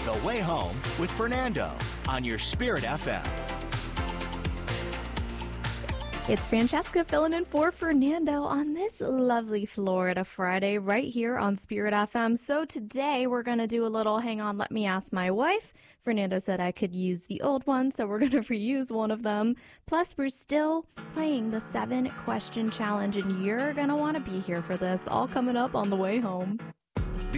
The Way Home with Fernando on your Spirit FM. It's Francesca filling in for Fernando on this lovely Florida Friday right here on Spirit FM. So today we're going to do a little hang on, let me ask my wife. Fernando said I could use the old one, so we're going to reuse one of them. Plus, we're still playing the 7-question challenge, and you're going to want to be here for this. All coming up on The Way Home.